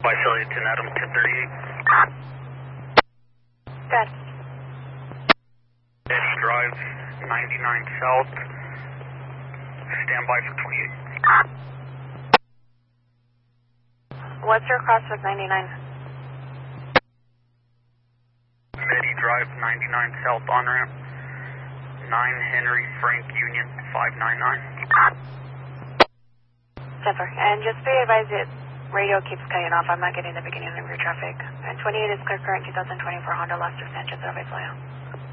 Philly 10 Adam 1038. Good. Edge Drive 99 South. Standby for 28. What's your cross with 99? Medi Drive 99 South on ramp. 9 Henry Frank Union 599. Zephyr. And just be advised that radio keeps cutting off. I'm not getting the beginning of your traffic. And 28 is clear current 2024 Honda Luster Sanchez Survey Flyout.